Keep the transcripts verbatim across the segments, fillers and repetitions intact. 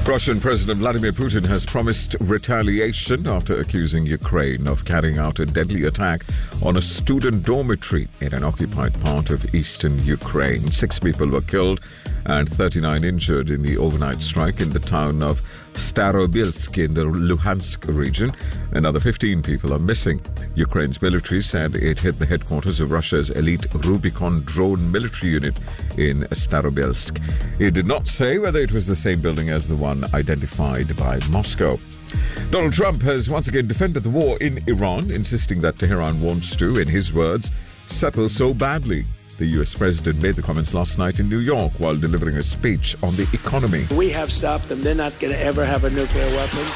Russian President Vladimir Putin has promised retaliation after accusing Ukraine of carrying out a deadly attack on a student dormitory in an occupied part of eastern Ukraine. Six people were killed and thirty-nine injured in the overnight strike in the town of Starobilsk in the Luhansk region. Another fifteen people are missing. Ukraine's military said it hit the headquarters of Russia's elite Rubicon drone military unit in Starobilsk. It did not say whether it was the same building as the one identified by Moscow. Donald Trump has once again defended the war in Iran, insisting that Tehran wants to, in his words, settle so badly. The U S president made the comments last night in New York while delivering a speech on the economy. We have stopped them. They're not going to ever have a nuclear weapon.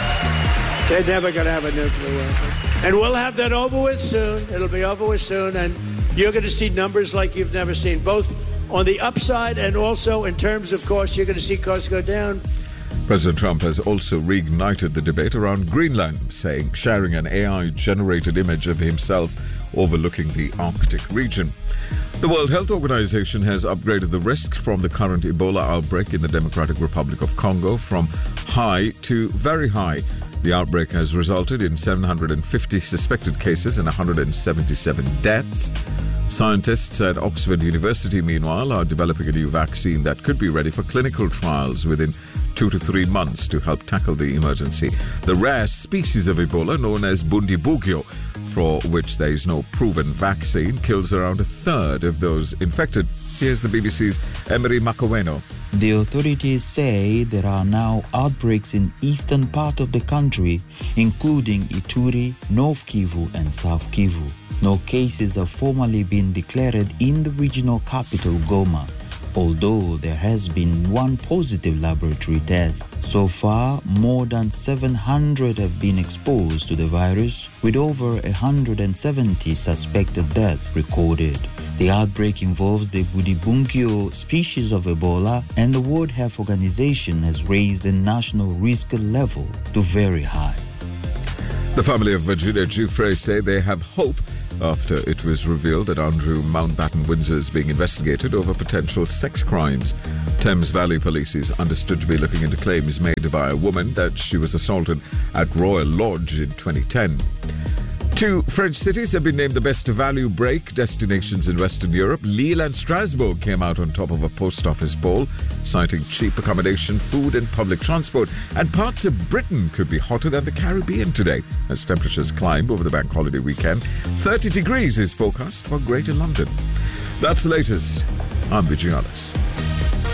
They're never going to have a nuclear weapon. And we'll have that over with soon. It'll be over with soon. And you're going to see numbers like you've never seen, both on the upside and also in terms of costs. You're going to see costs go down. President Trump has also reignited the debate around Greenland, saying sharing an A I-generated image of himself overlooking the Arctic region. The World Health Organization has upgraded the risk from the current Ebola outbreak in the Democratic Republic of Congo from high to very high. The outbreak has resulted in seven hundred fifty suspected cases and one hundred seventy-seven deaths. Scientists at Oxford University, meanwhile, are developing a new vaccine that could be ready for clinical trials within two to three months to help tackle the emergency. The rare species of Ebola, known as Bundibugyo, for which there is no proven vaccine, kills around a third of those infected. Here's the B B C's Emery Makoweno. The authorities say there are now outbreaks in eastern part of the country, including Ituri, North Kivu and South Kivu. No cases have formally been declared in the regional capital, Goma, although there has been one positive laboratory test. So far, more than seven hundred have been exposed to the virus, with over one hundred seventy suspected deaths recorded. The outbreak involves the Bundibugyo species of Ebola, and the World Health Organization has raised the national risk level to very high. The family of Virginia Giuffre say they have hope after it was revealed that Andrew Mountbatten Windsor is being investigated over potential sex crimes. Thames Valley Police is understood to be looking into claims made by a woman that she was assaulted at Royal Lodge in twenty ten. Two French cities have been named the best value break destinations in Western Europe. Lille and Strasbourg came out on top of a post office poll, citing cheap accommodation, food and public transport. And parts of Britain could be hotter than the Caribbean today as temperatures climb over the bank holiday weekend. thirty degrees is forecast for Greater London. That's the latest. I'm Vijay Alice.